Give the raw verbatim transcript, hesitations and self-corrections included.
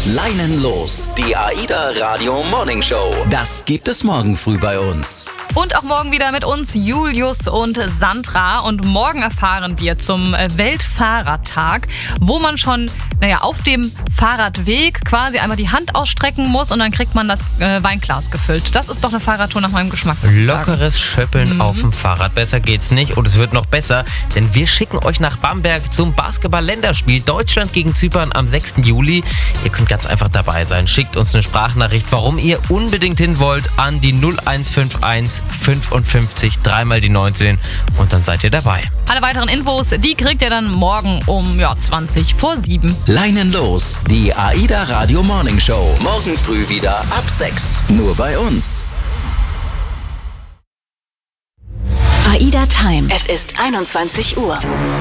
Leinen los, die AIDA Radio Morning Show. Das gibt es morgen früh bei uns. Und auch morgen wieder mit uns Julius und Sandra. Und morgen erfahren wir zum Weltfahrradtag, wo man schon naja, auf dem Fahrradweg quasi einmal die Hand ausstrecken muss und dann kriegt man das äh, Weinglas gefüllt. Das ist doch eine Fahrradtour nach meinem Geschmack. Lockeres Schöppeln mhm. auf dem Fahrrad. Besser geht's nicht und es wird noch besser, denn wir schicken euch nach Bamberg zum Basketball-Länderspiel Deutschland gegen Zypern am sechsten Juli. Ihr könnt ganz einfach dabei sein. Schickt uns eine Sprachnachricht, warum ihr unbedingt hin wollt, an die null eins fünf eins fünfundfünfzig, dreimal die neunzehn und dann seid ihr dabei. Alle weiteren Infos, die kriegt ihr dann morgen um ja, zwanzig vor sieben. Leinen los, die AIDA Radio Morning Show. Morgen früh wieder ab sechs. Nur bei uns. AIDA Time. Es ist einundzwanzig Uhr.